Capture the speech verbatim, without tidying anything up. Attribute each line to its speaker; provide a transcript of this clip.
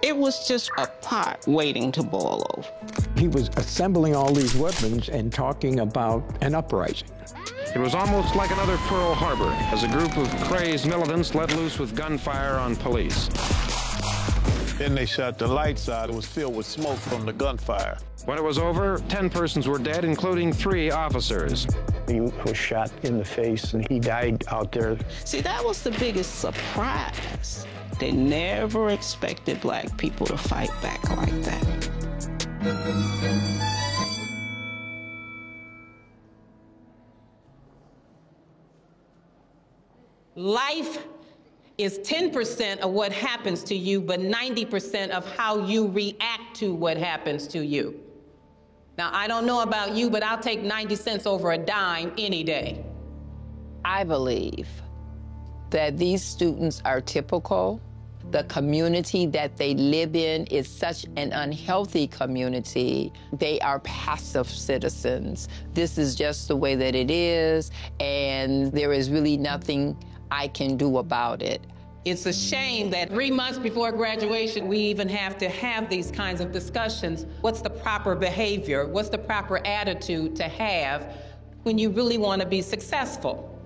Speaker 1: It was just a pot waiting to boil over.
Speaker 2: He was assembling all these weapons and talking about an uprising.
Speaker 3: It was almost like another Pearl Harbor, as a group of crazed militants let loose with gunfire on police.
Speaker 4: Then they shut the lights out. It was filled with smoke from the gunfire.
Speaker 3: When it was over, ten persons were dead, including three officers.
Speaker 5: He was shot in the face, and he died out there.
Speaker 1: See, that was the biggest surprise. They never expected black people to fight back like that.
Speaker 6: Life is ten percent of what happens to you, but ninety percent of how you react to what happens to you. Now, I don't know about you, but I'll take ninety cents over a dime any day.
Speaker 7: I believe that these students are typical. The community that they live in is such an unhealthy community. They are passive citizens. This is just the way that it is, and there is really nothing I can do about it.
Speaker 6: It's a shame that three months before graduation, we even have to have these kinds of discussions. What's the proper behavior? What's the proper attitude to have when you really want to be successful?